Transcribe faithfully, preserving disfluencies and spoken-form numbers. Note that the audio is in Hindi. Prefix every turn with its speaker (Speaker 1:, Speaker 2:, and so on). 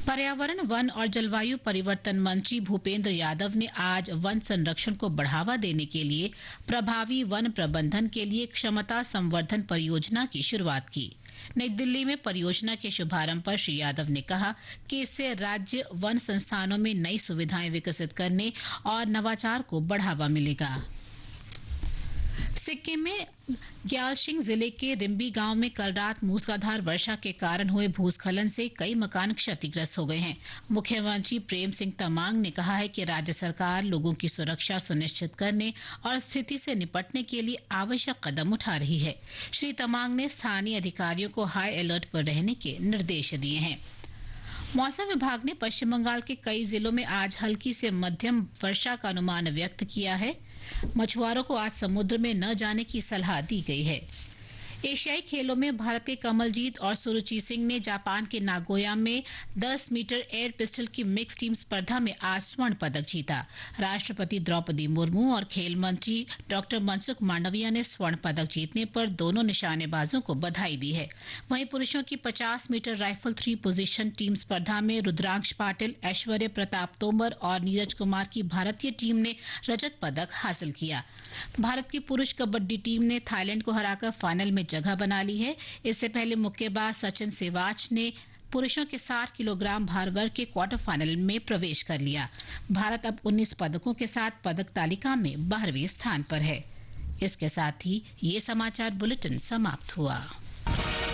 Speaker 1: पर्यावरण, वन और जलवायु परिवर्तन मंत्री भूपेंद्र यादव ने आज वन संरक्षण को बढ़ावा देने के लिए प्रभावी वन प्रबंधन के लिए क्षमता संवर्धन परियोजना की शुरुआत की। नई दिल्ली में परियोजना के शुभारंभ पर श्री यादव ने कहा कि इससे राज्य वन संस्थानों में नई सुविधाएं विकसित करने और नवाचार को बढ़ावा मिलेगा। सिक्किम में ग्यालशिंग जिले के रिम्बी गांव में कल रात मूसलाधार वर्षा के कारण हुए भूस्खलन से कई मकान क्षतिग्रस्त हो गए हैं। मुख्यमंत्री प्रेम सिंह तमांग ने कहा है कि राज्य सरकार लोगों की सुरक्षा सुनिश्चित करने और स्थिति से निपटने के लिए आवश्यक कदम उठा रही है। श्री तमांग ने स्थानीय अधिकारियों को हाई अलर्ट पर रहने के निर्देश दिए हैं। मौसम विभाग ने पश्चिम बंगाल के कई जिलों में आज हल्की से मध्यम वर्षा का अनुमान व्यक्त किया है। मछुआरों को आज समुद्र में न जाने की सलाह दी गई है। एशियाई खेलों में भारत के कमलजीत और सुरुचि सिंह ने जापान के नागोया में दस मीटर एयर पिस्टल की मिक्स टीम स्पर्धा में आज स्वर्ण पदक जीता। राष्ट्रपति द्रौपदी मुर्मू और खेल मंत्री डॉक्टर मनसुख मांडविया ने स्वर्ण पदक जीतने पर दोनों निशानेबाजों को बधाई दी है। वहीं पुरुषों की पचास metre rifle three position team स्पर्धा में रुद्रांश पाटिल, ऐश्वर्य प्रताप तोमर और नीरज कुमार की भारतीय टीम ने रजत पदक हासिल किया। भारत की पुरुष कबड्डी टीम ने थाईलैंड को हराकर फाइनल में जगह बना ली है। इससे पहले मुक्केबाज सचिन सेवाच ने पुरुषों के साठ किलोग्राम भार वर्ग के क्वार्टर फाइनल में प्रवेश कर लिया। भारत अब उन्नीस पदकों के साथ पदक तालिका में बारहवें स्थान पर है। इसके साथ ही ये समाचार बुलेटिन समाप्त हुआ।